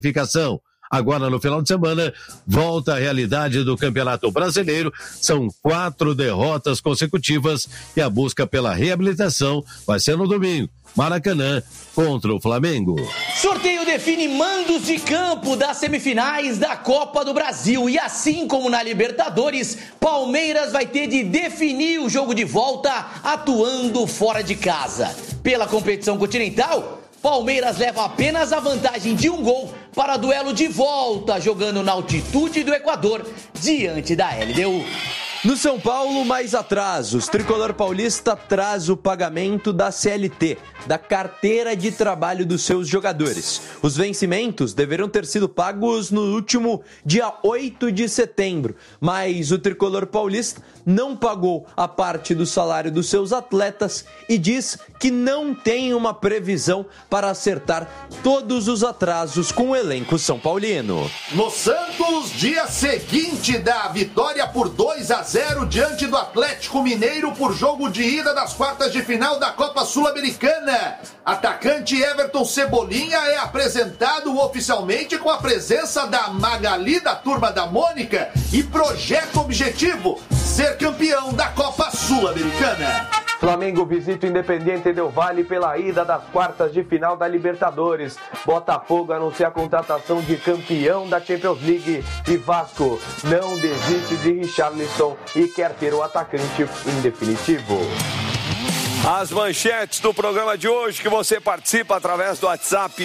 classificação. Agora, no final de semana, volta a realidade do Campeonato Brasileiro. São 4 derrotas consecutivas e a busca pela reabilitação vai ser no domingo. Maracanã contra o Flamengo. Sorteio define mandos de campo das semifinais da Copa do Brasil. E assim como na Libertadores, Palmeiras vai ter de definir o jogo de volta atuando fora de casa. Pela competição continental, Palmeiras leva apenas a vantagem de 1 gol para duelo de volta, jogando na altitude do Equador, diante da LDU. No São Paulo, mais atrasos. Tricolor paulista traz o pagamento da CLT, da carteira de trabalho dos seus jogadores. Os vencimentos deverão ter sido pagos no último dia 8 de setembro, mas o Tricolor paulista não pagou a parte do salário dos seus atletas e diz que não tem uma previsão para acertar todos os atrasos com o elenco são paulino. No Santos, dia seguinte da vitória por 2-0 diante do Atlético Mineiro por jogo de ida das quartas de final da Copa Sul-Americana. Atacante Everton Cebolinha é apresentado oficialmente com a presença da Magali da Turma da Mônica e projeta o objetivo: ser campeão da Copa Sul-Americana. Flamengo visita o Independiente Del Valle pela ida das quartas de final da Libertadores. Botafogo anuncia a contratação de campeão da Champions League. E Vasco não desiste de Richarlison e quer ter o atacante em definitivo. As manchetes do programa de hoje que você participa através do WhatsApp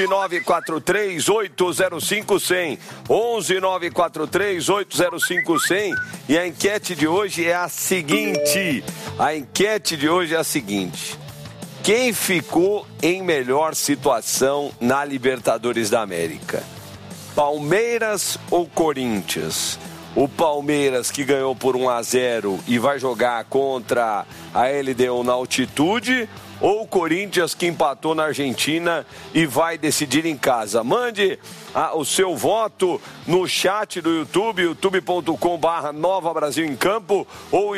11-943-805-100. 11-943-805-100. E a enquete de hoje é a seguinte. Quem ficou em melhor situação na Libertadores da América? Palmeiras ou Corinthians? O Palmeiras que ganhou por 1-0 e vai jogar contra a LDU na altitude, ou o Corinthians que empatou na Argentina e vai decidir em casa? Mande o seu voto no chat do YouTube, youtube.com/Nova Brasil em Campo ou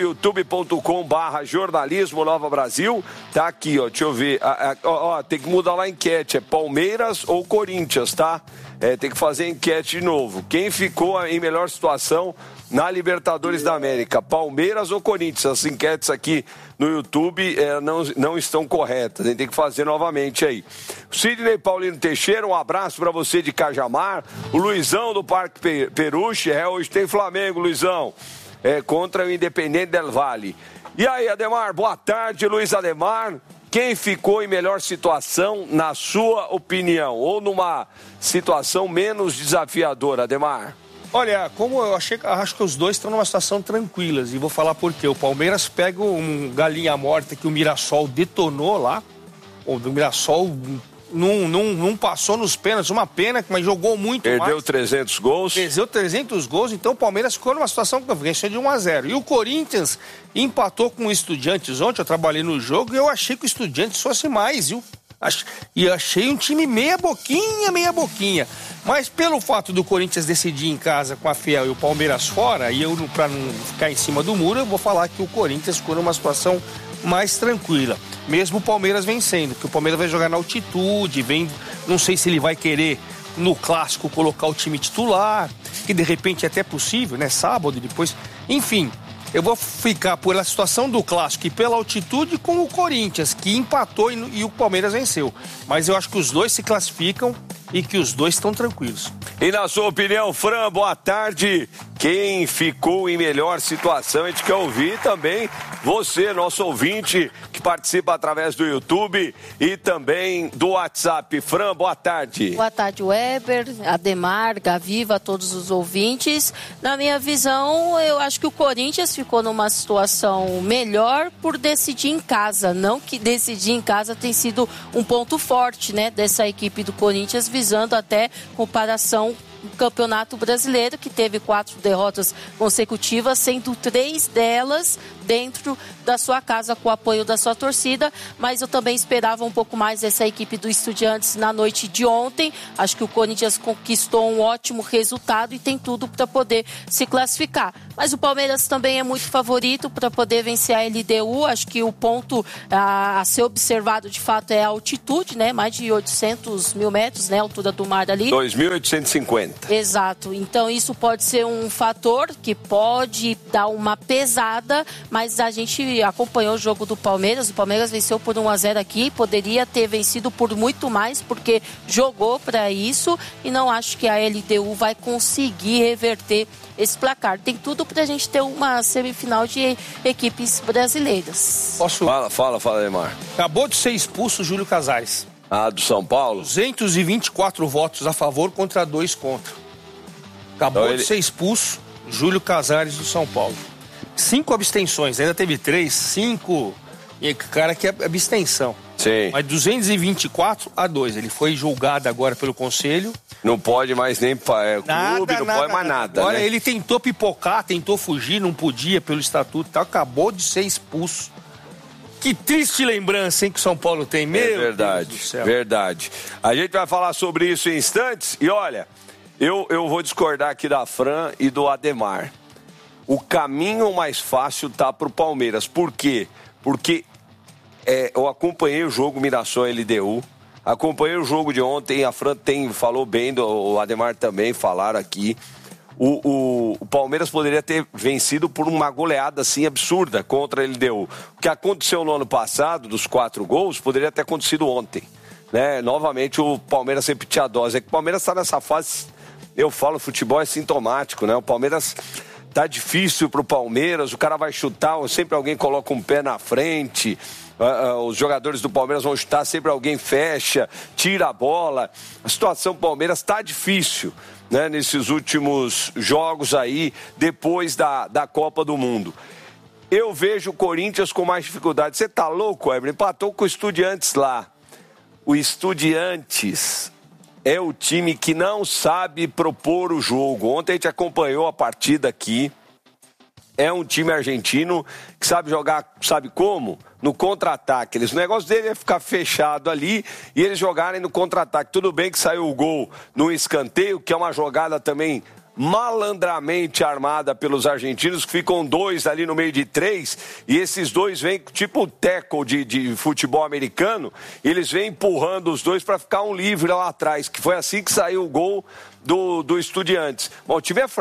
youtube.com/Jornalismo Nova Brasil. Tá aqui, ó, deixa eu ver. Tem que mudar lá a enquete, é Palmeiras ou Corinthians, tá? Tem que fazer a enquete de novo. Quem ficou em melhor situação na Libertadores da América, Palmeiras ou Corinthians? As enquetes aqui no YouTube não estão corretas, a gente tem que fazer novamente aí. Sidney Paulino Teixeira, um abraço para você de Cajamar. O Luizão do Parque Peruche, hoje tem Flamengo, Luizão, contra o Independiente Del Valle. E aí, Ademar, boa tarde, Luiz Ademar. Quem ficou em melhor situação, na sua opinião, ou numa situação menos desafiadora, Ademar? Olha, como eu acho que os dois estão numa situação tranquila, e vou falar por quê. O Palmeiras pega um galinha morta que o Mirassol detonou lá. O Mirassol não passou nos pênaltis, uma pena, mas jogou muito mais. Perdeu 300 gols. Perdeu 300 gols, então o Palmeiras ficou numa situação que venceu de 1-0. E o Corinthians empatou com o Estudiantes ontem, eu trabalhei no jogo e eu achei que o Estudiantes fosse mais, viu? E achei um time meia boquinha. Mas pelo fato do Corinthians decidir em casa com a Fiel e o Palmeiras fora, e pra não ficar em cima do muro, eu vou falar que o Corinthians ficou numa situação mais tranquila. Mesmo o Palmeiras vencendo, porque o Palmeiras vai jogar na altitude, não sei se ele vai querer no clássico colocar o time titular, que de repente é até possível, né? Sábado, depois, enfim. Eu vou ficar pela situação do clássico e pela altitude com o Corinthians, que empatou e o Palmeiras venceu. Mas eu acho que os dois se classificam e que os dois estão tranquilos. E na sua opinião, Fran, boa tarde. Quem ficou em melhor situação? A gente quer ouvir também você, nosso ouvinte, que participa através do YouTube e também do WhatsApp. Fran, boa tarde. Boa tarde, Weber, Ademar, Gaviva, todos os ouvintes. Na minha visão, eu acho que o Corinthians ficou numa situação melhor por decidir em casa. Não que decidir em casa tem sido um ponto forte, né, dessa equipe do Corinthians, visando até comparação Campeonato Brasileiro, que teve 4 derrotas consecutivas, sendo 3 delas dentro da sua casa, com o apoio da sua torcida, mas eu também esperava um pouco mais dessa equipe do Estudiantes na noite de ontem. Acho que o Corinthians conquistou um ótimo resultado e tem tudo para poder se classificar. Mas o Palmeiras também é muito favorito para poder vencer a LDU. Acho que o ponto a ser observado de fato é a altitude, né? Mais de 800 mil metros, né? A altura do mar ali. 2.850. Exato. Então isso pode ser um fator que pode dar uma pesada, mas a gente acompanhou o jogo do Palmeiras. O Palmeiras venceu por 1-0 aqui, poderia ter vencido por muito mais, porque jogou para isso, e não acho que a LDU vai conseguir reverter esse placar. Tem tudo pra gente ter uma semifinal de equipes brasileiras. Posso? Fala, Neymar. Acabou de ser expulso o Júlio Casares. Do São Paulo? 224 votos a favor contra 2 contra. Acabou de ser expulso Júlio Casares do São Paulo. 5 abstenções, ainda teve 3, 5. E cara, que é abstenção. Sim. Mas 224-2. Ele foi julgado agora pelo conselho. Não pode mais nem clube, não pode mais nada. Agora né? ele tentou pipocar, tentou fugir, não podia pelo estatuto e tal. Acabou de ser expulso. Que triste lembrança, hein, que o São Paulo tem. Meu verdade, Deus do céu. Verdade. A gente vai falar sobre isso em instantes. E olha, eu vou discordar aqui da Fran e do Ademar. O caminho mais fácil tá pro Palmeiras. Por quê? Porque eu acompanhei o jogo Mirassol LDU, acompanhei o jogo de ontem, a Fran falou bem, o Ademar também falaram aqui. O Palmeiras poderia ter vencido por uma goleada assim absurda contra a LDU. O que aconteceu no ano passado, dos 4 gols, poderia ter acontecido ontem. Né? Novamente o Palmeiras repetiu a dose. É que o Palmeiras está nessa fase, eu falo, futebol é sintomático, né? O Palmeiras tá difícil pro Palmeiras, o cara vai chutar, sempre alguém coloca um pé na frente. Os jogadores do Palmeiras vão chutar, sempre alguém fecha, tira a bola. A situação do Palmeiras está difícil, né, nesses últimos jogos aí, depois da Copa do Mundo. Eu vejo o Corinthians com mais dificuldade. Você tá louco, Eber? Empatou com o Estudiantes lá. O Estudiantes é o time que não sabe propor o jogo. Ontem a gente acompanhou a partida aqui. É um time argentino que sabe jogar, sabe como? No contra-ataque. O negócio dele é ficar fechado ali e eles jogarem no contra-ataque. Tudo bem que saiu o gol no escanteio, que é uma jogada também malandramente armada pelos argentinos, que ficam 2 ali no meio de 3, e esses 2 vêm tipo tackle de futebol americano, e eles vêm empurrando os 2 para ficar um livre lá atrás, que foi assim que saiu o gol do Estudiantes. Bom, o time é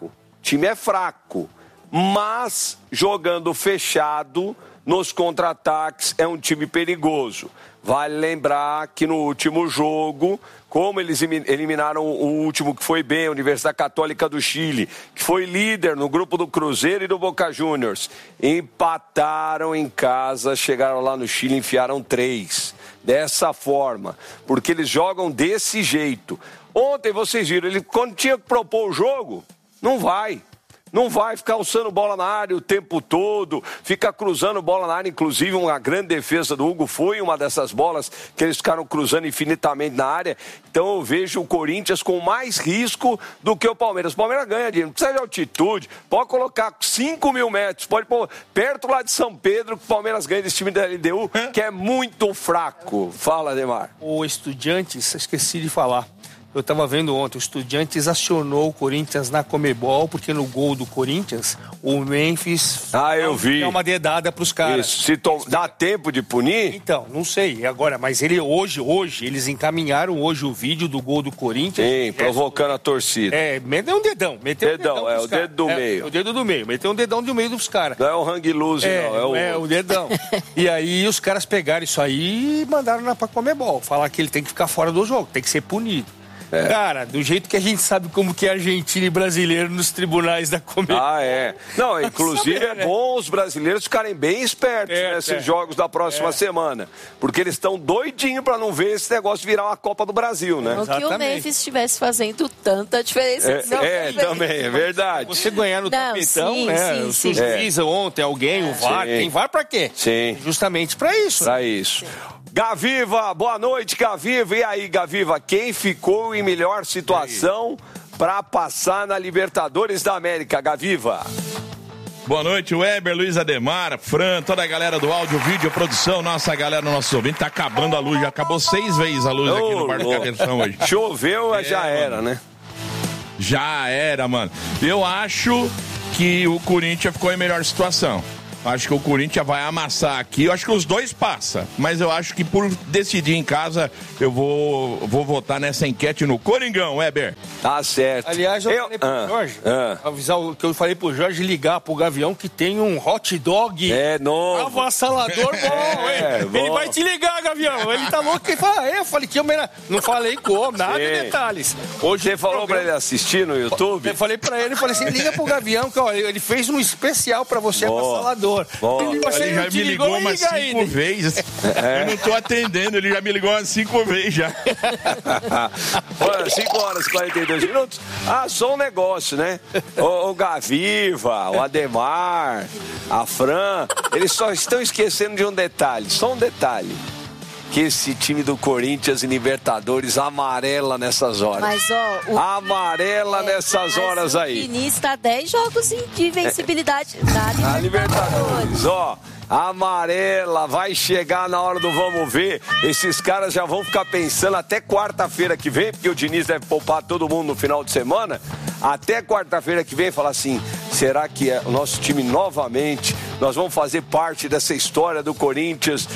fraco, mas jogando fechado nos contra-ataques é um time perigoso. Vale lembrar que no último jogo, como eles eliminaram o último que foi bem, a Universidade Católica do Chile, que foi líder no grupo do Cruzeiro e do Boca Juniors, empataram em casa, chegaram lá no Chile e enfiaram 3. Dessa forma, porque eles jogam desse jeito. Ontem vocês viram, ele quando tinha que propor o jogo, não vai ficar alçando bola na área o tempo todo, fica cruzando bola na área, inclusive uma grande defesa do Hugo foi uma dessas bolas que eles ficaram cruzando infinitamente na área. Então eu vejo o Corinthians com mais risco do que o Palmeiras. O Palmeiras ganha, não precisa de altitude, pode colocar 5 mil metros, pode pôr perto lá de São Pedro, que o Palmeiras ganha desse time da LDU, que é muito fraco. Fala, Ademar. O Estudiantes, esqueci de falar. Eu estava vendo ontem, o Estudiantes acionou o Corinthians na Comebol, porque no gol do Corinthians, o Memphis eu vi. dá uma dedada para os caras. Isso. Dá tempo de punir? Então, não sei agora, mas hoje, eles encaminharam hoje o vídeo do gol do Corinthians. Sim, provocando a torcida. Meteu um dedão. O dedo do meio. O dedo do meio, meteu um dedão do meio dos caras. Não é o hang loose, não. É o dedão. E aí os caras pegaram isso aí e mandaram pra Comebol. Falar que ele tem que ficar fora do jogo, tem que ser punido. Cara, do jeito que a gente sabe como que é argentino e brasileiro nos tribunais da Comebol. Não, inclusive é bom os brasileiros ficarem bem espertos nesses jogos da próxima semana. Porque eles estão doidinhos pra não ver esse negócio virar uma Copa do Brasil, né? Não que o Memphis estivesse fazendo tanta diferença. Também, é verdade. Você ganhar no tapetão, né? O juiz ontem, alguém, o VAR, tem VAR pra quê? Sim. Justamente pra isso. Pra isso. Gaviva, boa noite, Gaviva. E aí, Gaviva, quem ficou em melhor situação para passar na Libertadores da América. Gaviva. Boa noite, Weber, Luiz Ademar, Fran, toda a galera do áudio, vídeo, produção, nossa galera, nosso ouvinte, tá acabando a luz, já acabou 6 vezes a luz aqui no Bar do Carreirão hoje. Choveu, já era, né? Já era, mano. Eu acho que o Corinthians ficou em melhor situação. Acho que o Corinthians vai amassar aqui. Eu acho que os dois passam. Mas eu acho que por decidir em casa, eu vou votar nessa enquete no Coringão, Weber. Tá certo. Aliás, eu falei pro Jorge, avisar o que eu falei pro Jorge ligar pro Gavião que tem um hot dog novo. Avassalador bom, hein? Bom. Ele vai te ligar, Gavião. Ele tá louco. Ele fala, eu falei que eu não falei como, nada de detalhes. Hoje você falou pra ele assistir no YouTube? Eu falei pra ele, falei assim, liga pro Gavião, que ó, ele fez um especial pra você, avassalador. Ele já me ligou umas 5 vezes. Eu não tô atendendo, ele já me ligou umas 5 vezes já. Olha, 5 horas e 42 minutos. Só um negócio, né? O Gaviva, o Ademar, a Fran, eles só estão esquecendo de um detalhe, só um detalhe. Que esse time do Corinthians e Libertadores amarela nessas horas. Mas, amarela nessas horas aí. O Diniz tá 10 jogos de invencibilidade na Libertadores. Amarela, vai chegar na hora do vamos ver. Esses caras já vão ficar pensando até quarta-feira que vem, porque o Diniz deve poupar todo mundo no final de semana. Até quarta-feira que vem, falar assim, será que o nosso time novamente, nós vamos fazer parte dessa história do Corinthians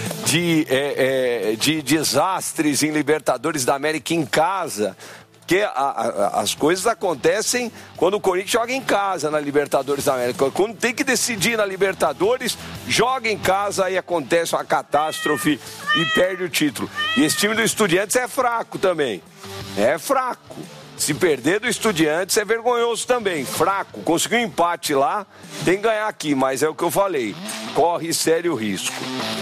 de desastres em Libertadores da América em casa? Porque as coisas acontecem quando o Corinthians joga em casa na Libertadores da América. Quando tem que decidir na Libertadores, joga em casa, aí acontece uma catástrofe e perde o título. E esse time do Estudiantes é fraco também. É fraco. Se perder do Estudiantes é vergonhoso também. Fraco. Conseguiu um empate lá, tem que ganhar aqui, mas é o que eu falei. Corre sério risco.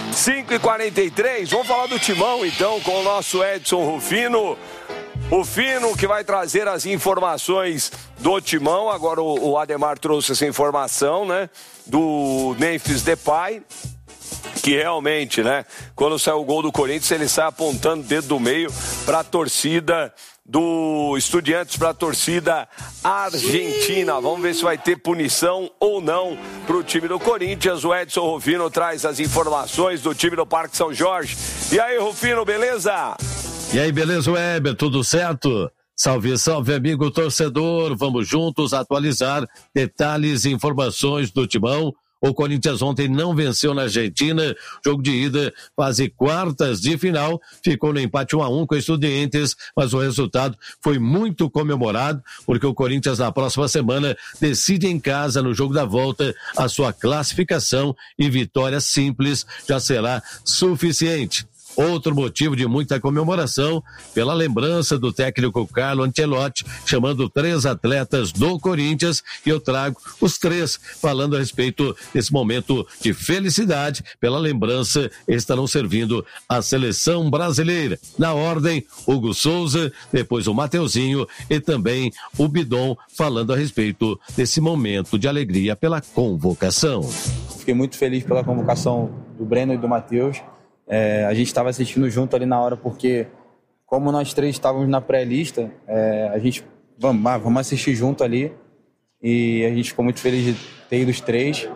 5h43, vamos falar do Timão então com o nosso Edson Rufino. O Fino que vai trazer as informações do Timão. Agora o Ademar trouxe essa informação, né? Do Memphis Depay. Que realmente, né? Quando sai o gol do Corinthians, ele sai apontando o dedo do meio para a torcida do Estudiantes, para a torcida argentina. Vamos ver se vai ter punição ou não para o time do Corinthians. O Edson Rufino traz as informações do time do Parque São Jorge. E aí, Rufino, beleza? E aí, beleza, Weber? Tudo certo? Salve, salve, amigo torcedor. Vamos juntos atualizar detalhes e informações do Timão. O Corinthians ontem não venceu na Argentina. Jogo de ida, fase quartas de final. Ficou no empate 1-1 com o Estudiantes, mas o resultado foi muito comemorado, porque o Corinthians na próxima semana decide em casa, no jogo da volta, a sua classificação e vitória simples já será suficiente. Outro motivo de muita comemoração pela lembrança do técnico Carlo Ancelotti, chamando 3 atletas do Corinthians, e eu trago os 3 falando a respeito desse momento de felicidade pela lembrança. Estarão servindo a seleção brasileira. Na ordem, Hugo Souza, depois o Mateuzinho e também o Bidon, falando a respeito desse momento de alegria pela convocação. Fiquei muito feliz pela convocação do Breno e do Matheus. A gente estava assistindo junto ali na hora, porque como nós 3 estávamos na pré-lista, a gente, vamos assistir junto ali, e a gente ficou muito feliz de ter ido os 3.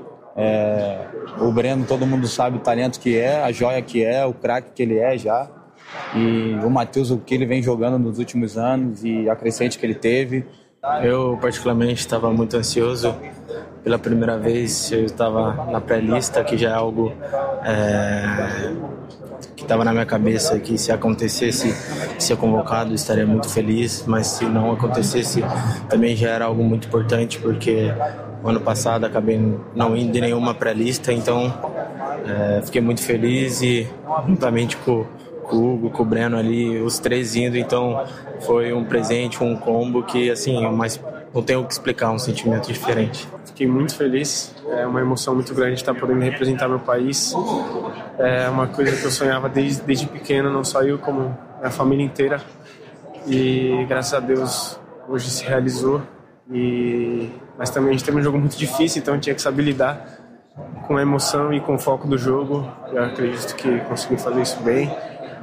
O Breno, todo mundo sabe o talento que é, a joia que é, o craque que ele é já, e o Matheus, o que ele vem jogando nos últimos anos e a crescente que ele teve. Eu particularmente estava muito ansioso. Pela primeira vez eu estava na pré-lista, que já é algo que estava na minha cabeça, que se acontecesse ser convocado estaria muito feliz, mas se não acontecesse também já era algo muito importante, porque o ano passado acabei não indo em nenhuma pré-lista, então fiquei muito feliz, e juntamente com o Hugo, com o Breno ali, os 3 indo, então foi um presente, um combo que assim, mas não tenho o que explicar, um sentimento diferente. Fiquei muito feliz, é uma emoção muito grande estar podendo representar meu país. É uma coisa que eu sonhava desde pequeno, não só eu, como a família inteira. E graças a Deus hoje se realizou. Mas também a gente teve um jogo muito difícil, então tinha que saber lidar com a emoção e com o foco do jogo. Eu acredito que consegui fazer isso bem.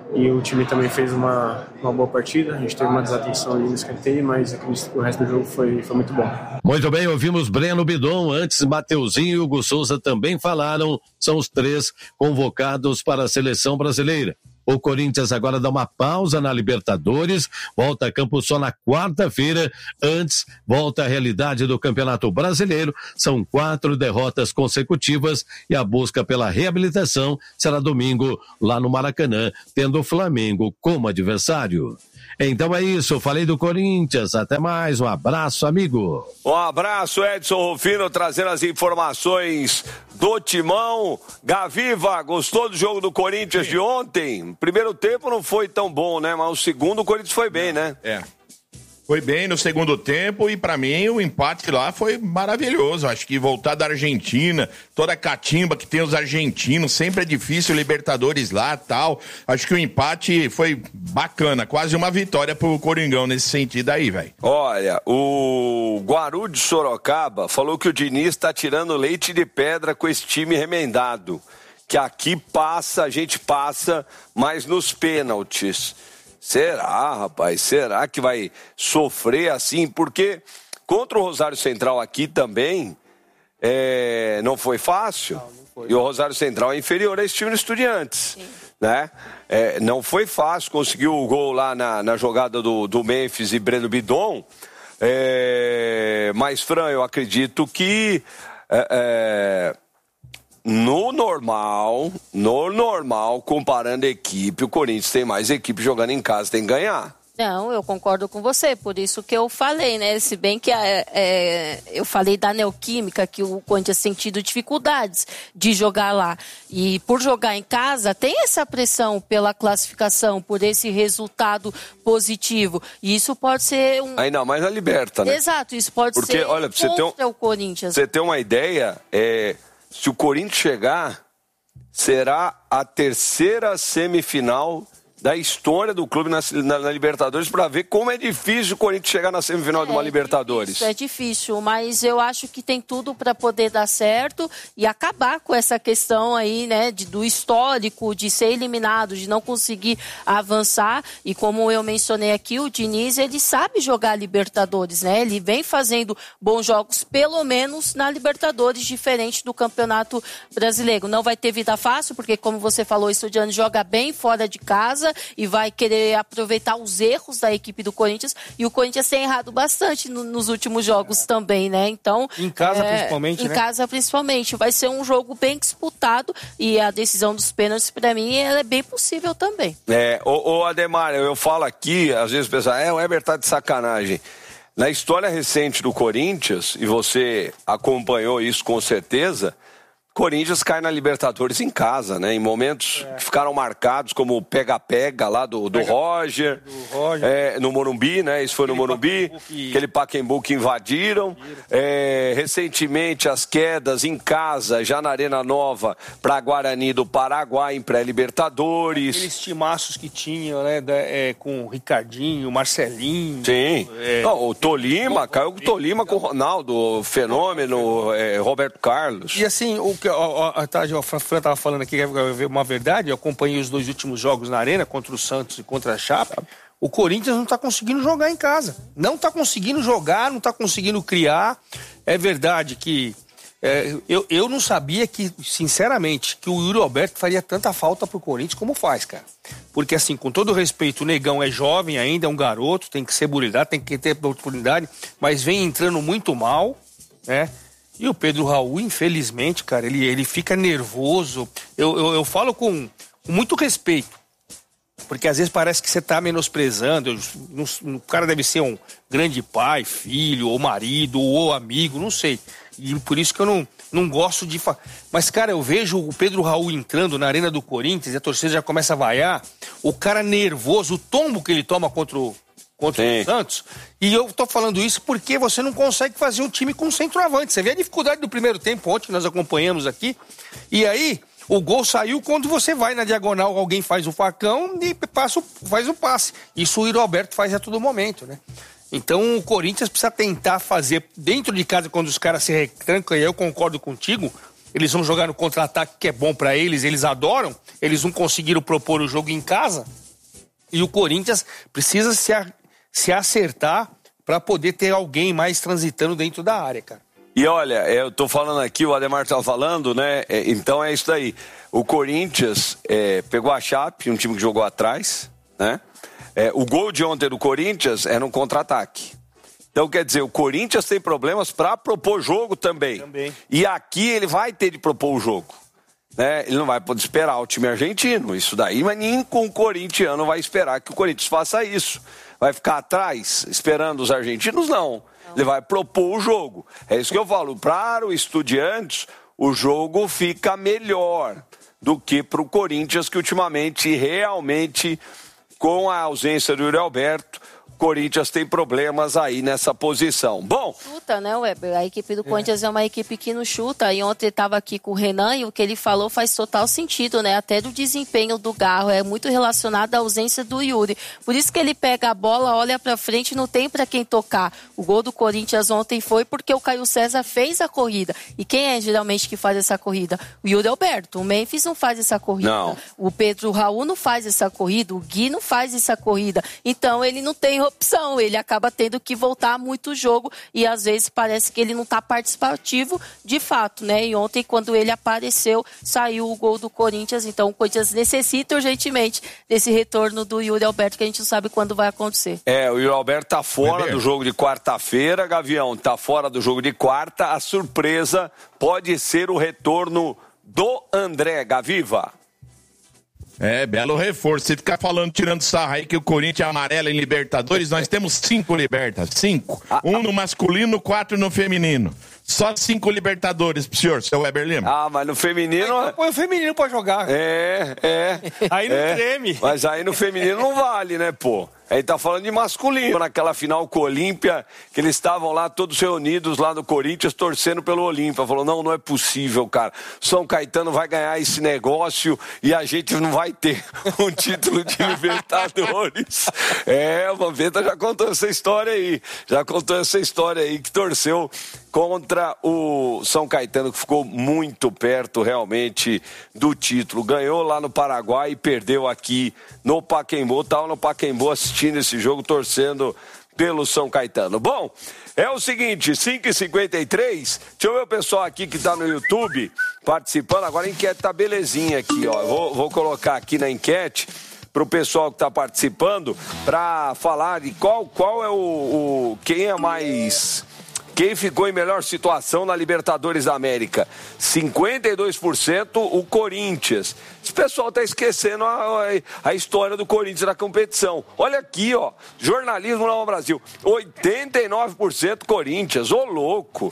E o time também fez uma boa partida. A gente teve uma desatenção ali no escanteio, mas acredito que o resto do jogo foi muito bom. Muito bem, ouvimos Breno Bidon. Antes, Mateuzinho e Hugo Souza também falaram. São os 3 convocados para a seleção brasileira. O Corinthians agora dá uma pausa na Libertadores, volta a campo só na quarta-feira. Antes, volta à realidade do Campeonato Brasileiro. São 4 derrotas consecutivas e a busca pela reabilitação será domingo lá no Maracanã, tendo o Flamengo como adversário. Então é isso, falei do Corinthians, até mais, um abraço, amigo. Um abraço, Edson Rufino, trazendo as informações do Timão. Gaviva, gostou do jogo do Corinthians de ontem? Primeiro tempo não foi tão bom, né? Mas o segundo o Corinthians foi bem, né? Foi bem no segundo tempo e pra mim o empate lá foi maravilhoso. Acho que voltar da Argentina, toda a catimba que tem os argentinos, sempre é difícil, Libertadores lá e tal. Acho que o empate foi bacana, quase uma vitória pro Coringão nesse sentido aí, velho. Olha, o Guarú de Sorocaba falou que o Diniz tá tirando leite de pedra com esse time remendado. Que aqui passa, a gente passa, mas nos pênaltis. Será, rapaz? Será que vai sofrer assim? Porque contra o Rosário Central aqui também não foi fácil. Não foi. E o Rosário Central é inferior a esse time do Estudiantes. Né? Não foi fácil, conseguiu o gol lá na jogada do Memphis e Breno Bidon. Mas, Fran, eu acredito que no normal, comparando a equipe, o Corinthians tem mais equipe jogando em casa, tem que ganhar. Não, eu concordo com você, por isso que eu falei, né? Se bem que eu falei da Neoquímica, que o Corinthians tem tido dificuldades de jogar lá. E por jogar em casa, tem essa pressão pela classificação, por esse resultado positivo. E isso pode ser ainda mais na Liberta, né? Exato, isso pode ser olha, contra o Corinthians. Pra você ter uma ideia, se o Corinthians chegar, será a 3ª semifinal da história do clube na Libertadores, para ver como é difícil o Corinthians chegar na semifinal de uma Libertadores. É difícil, mas eu acho que tem tudo para poder dar certo e acabar com essa questão aí, né, do histórico, de ser eliminado, de não conseguir avançar. E como eu mencionei aqui, o Diniz, ele sabe jogar Libertadores, né? Ele vem fazendo bons jogos, pelo menos na Libertadores, diferente do Campeonato Brasileiro. Não vai ter vida fácil, porque como você falou, o Estudiantes joga bem fora de casa e vai querer aproveitar os erros da equipe do Corinthians, e o Corinthians tem errado bastante nos últimos jogos também, né? Então, em casa principalmente, em casa principalmente, vai ser um jogo bem disputado e a decisão dos pênaltis, para mim, ela é bem possível também. Ô Ademar, eu falo aqui, às vezes o pessoal, o Heber tá de sacanagem. Na história recente do Corinthians, e você acompanhou isso com certeza, Corinthians cai na Libertadores em casa, né? Em momentos que ficaram marcados, como o pega-pega lá do Roger, no Morumbi, né? Isso foi no Morumbi, aquele Pacaembu que invadiram. Recentemente, as quedas em casa, já na Arena Nova, para Guarani do Paraguai, em pré-Libertadores. Aqueles timaços que tinham, né? Com o Ricardinho, o Marcelinho. Sim. O Tolima, caiu com o Tolima, com o Ronaldo, o Fenômeno, Roberto Carlos. E assim, o que a Fran estava falando aqui, que é uma verdade, eu acompanhei os 2 últimos jogos na Arena, contra o Santos e contra a Chape. O Corinthians não está conseguindo jogar em casa. Não está conseguindo jogar, não está conseguindo criar. É verdade que eu não sabia que, sinceramente, que o Yuri Alberto faria tanta falta pro Corinthians como faz, cara. Porque, assim, com todo respeito, o Negão é jovem ainda, é um garoto, tem que ser burilado, tem que ter oportunidade, mas vem entrando muito mal, né? E o Pedro Raul, infelizmente, cara, ele fica nervoso. Eu falo com muito respeito, porque às vezes parece que você tá menosprezando. O cara deve ser um grande pai, filho, ou marido, ou amigo, não sei. E por isso que eu não gosto de falar. Mas, cara, eu vejo o Pedro Raul entrando na Arena do Corinthians e a torcida já começa a vaiar. O cara nervoso, o tombo que ele toma contra o Santos. E eu tô falando isso porque você não consegue fazer um time com centroavante. Você vê a dificuldade do primeiro tempo ontem, que nós acompanhamos aqui. E aí, o gol saiu quando você vai na diagonal, alguém faz o facão e faz o passe. Isso o Yuri Alberto faz a todo momento, né? Então o Corinthians precisa tentar fazer dentro de casa, quando os caras se retrancam, e eu concordo contigo, eles vão jogar no contra-ataque, que é bom para eles adoram, eles não conseguiram propor o jogo em casa, e o Corinthians precisa se acertar para poder ter alguém mais transitando dentro da área, cara. E olha, eu tô falando aqui, o Ademar tá falando, né? Então é isso daí. O Corinthians pegou a Chape, um time que jogou atrás, né? O gol de ontem do Corinthians era um contra-ataque. Então, quer dizer, o Corinthians tem problemas para propor jogo também. E aqui ele vai ter de propor o jogo. Né? Ele não vai poder esperar o time argentino. Isso daí, mas nem com o corintiano vai esperar que o Corinthians faça isso. Vai ficar atrás esperando os argentinos? Não. Ele vai propor o jogo. É isso que eu falo. Para o Estudiantes, o jogo fica melhor do que para o Corinthians, que ultimamente, realmente, com a ausência do Yuri Alberto, o Corinthians tem problemas aí nessa posição. Bom... Chuta, né, Weber? A equipe do Corinthians é uma equipe que não chuta. E ontem estava aqui com o Renan e o que ele falou faz total sentido, né? Até do desempenho do Garro. É muito relacionado à ausência do Yuri. Por isso que ele pega a bola, olha pra frente e não tem pra quem tocar. O gol do Corinthians ontem foi porque o Caio César fez a corrida. E quem é geralmente que faz essa corrida? O Yuri Alberto. O Memphis não faz essa corrida. Não. O Pedro Raul não faz essa corrida. O Gui não faz essa corrida. Então ele não tem opção, ele acaba tendo que voltar muito o jogo e às vezes parece que ele não está participativo de fato, né? E ontem quando ele apareceu, saiu o gol do Corinthians, então o Corinthians necessita urgentemente desse retorno do Yuri Alberto, que a gente não sabe quando vai acontecer. O Yuri Alberto tá fora do jogo de quarta-feira, Gavião, tá fora do jogo de quarta, a surpresa pode ser o retorno do André Gaviva. Belo reforço. Você ficar falando, tirando sarro aí que o Corinthians é amarelo em Libertadores, nós temos 5 Libertas. 5. 1 no masculino, 4 no feminino. Só 5 Libertadores pro senhor, seu Weber Lima. Mas no feminino... Então põe o feminino pra jogar. Aí não treme. Mas aí no feminino não vale, né, pô? Aí tá falando de masculino. Naquela final com o Olímpia, que eles estavam lá todos reunidos lá no Corinthians, torcendo pelo Olímpia. Falou, não é possível, cara. São Caetano vai ganhar esse negócio e a gente não vai ter um título de Libertadores. O Vampeta já contou essa história aí. Que torceu contra o São Caetano, que ficou muito perto realmente do título. Ganhou lá no Paraguai e perdeu aqui no Pacaembu. Estava no Pacaembu assistindo esse jogo, torcendo pelo São Caetano. Bom, é o seguinte, 5h53, deixa eu ver o pessoal aqui que está no YouTube participando. Agora a enquete tá belezinha aqui, ó. Vou colocar aqui na enquete para o pessoal que está participando para falar de qual é quem é mais... Quem ficou em melhor situação na Libertadores da América? 52% o Corinthians. Esse pessoal está esquecendo a história do Corinthians na competição. Olha aqui, ó. Jornalismo Nova Brasil. 89% Corinthians. Ô, louco.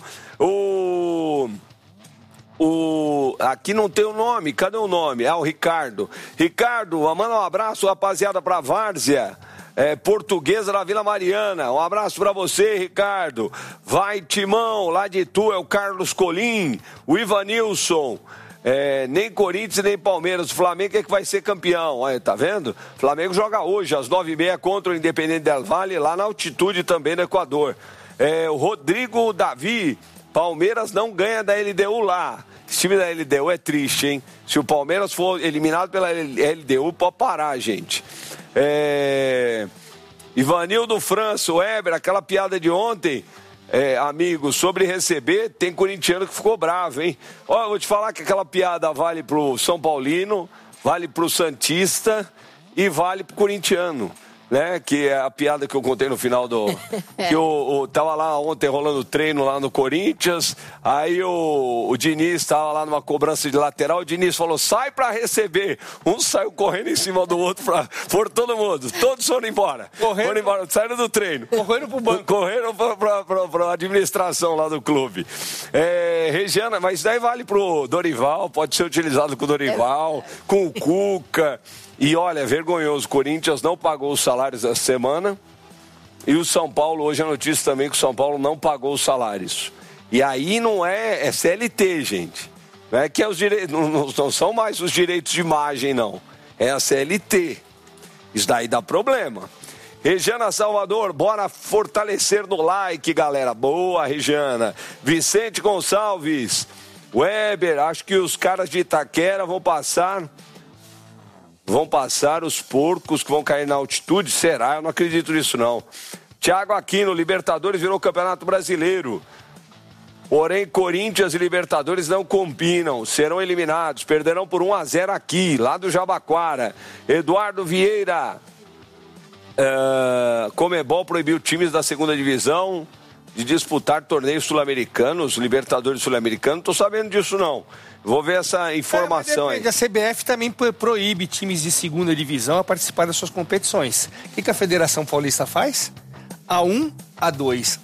Aqui não tem o nome. Cadê o nome? O Ricardo. Ricardo, manda um abraço, rapaziada, pra Várzea. Portuguesa da Vila Mariana. Um abraço pra você, Ricardo. Vai, Timão, lá de Itu, é o Carlos Colim, o Ivanilson. Nem Corinthians, nem Palmeiras. O Flamengo é que vai ser campeão. Olha, tá vendo? O Flamengo joga hoje, às 9h30, contra o Independente del Valle, lá na altitude também do Equador. O Rodrigo Davi, Palmeiras não ganha da LDU lá. Esse time da LDU é triste, hein? Se o Palmeiras for eliminado pela LDU, pode parar, gente. Ivanildo França, Weber, aquela piada de ontem, amigo, sobre receber, tem corintiano que ficou bravo, hein? Ó, eu vou te falar que aquela piada vale pro São Paulino, vale pro Santista e vale pro corintiano. Né? Que é a piada que eu contei no final do... que tava lá ontem rolando treino lá no Corinthians, aí o Diniz tava lá numa cobrança de lateral, o Diniz falou, sai pra receber. Um saiu correndo em cima do outro, foram todo mundo, todos foram embora. Foram embora, saíram do treino. Correram pro banco. Correram pra administração lá do clube. Regiana, mas daí vale pro Dorival, pode ser utilizado com o Dorival, com o Cuca... E olha, vergonhoso, o Corinthians não pagou os salários essa semana e o São Paulo, hoje a notícia também que o São Paulo não pagou os salários. E aí não é CLT, gente. Não é que os direitos, não são mais os direitos de imagem, não. É a CLT. Isso daí dá problema. Regiana Salvador, bora fortalecer no like, galera. Boa, Regiana. Vicente Gonçalves. Weber, acho que os caras de Itaquera vão passar os porcos que vão cair na altitude. Será? Eu não acredito nisso, não. Thiago Aquino, Libertadores virou Campeonato Brasileiro. Porém, Corinthians e Libertadores não combinam, serão eliminados, perderão por 1-0 aqui, lá do Jabaquara. Eduardo Vieira, Conmebol proibiu times da segunda divisão de disputar torneios sul-americanos, Libertadores sul-americanos, não tô sabendo disso não. Vou ver essa informação aí. A CBF também proíbe times de segunda divisão a participar das suas competições. O que a Federação Paulista faz? A1, A2,